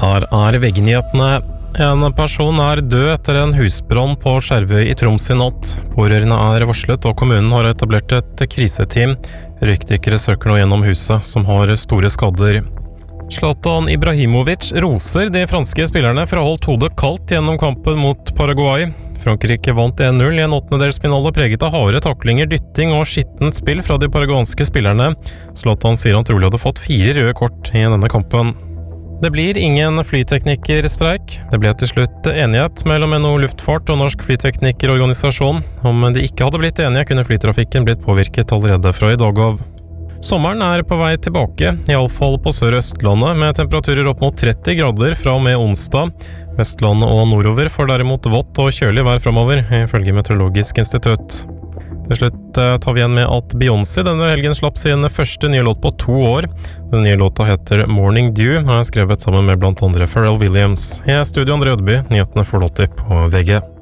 Her VG-nyhetene. En person død etter en husbrann på Skjervøy i Troms i natt. Pårørende varslet, og kommunen har etablert et kriseteam. Røykdykkere søker nå gjennom huset, som har store skader. Zlatan Ibrahimovic roser de franske spillerne for å ha holdt hodet kaldt gjennom kampen mot Paraguay. Frankrike vant 1-0 i en åttendedelsfinale preget av harde taklinger, dytting og skittent spill fra de paraguanske spillerne. Zlatan sier han trolig hadde fått 4 røde kort i denne kampen. Det blir ingen flyteknikerstreik. Det ble til slutt enighet mellom NHO Luftfart og Norsk Flyteknikerorganisasjon. Om de ikke hadde blitt enige, kunne flytrafikken blitt påvirket allerede fra i dag av. Sommeren på vei tilbake, i alle fall på Sør-Østlandet, med temperaturer opp mot 30 grader fra og med onsdag. Vestlandet og nordover får derimot vått og kjølig vær fremover, ifølge Meteorologisk institutt. Til slutt tar vi igjen med at Beyoncé denne helgen slapp sin første nye låt på 2 år. Den nye låta heter Morning Dew, og skrevet sammen med blant andre Pharrell Williams. I studio André Ødeby, nyhetene får låter på VG.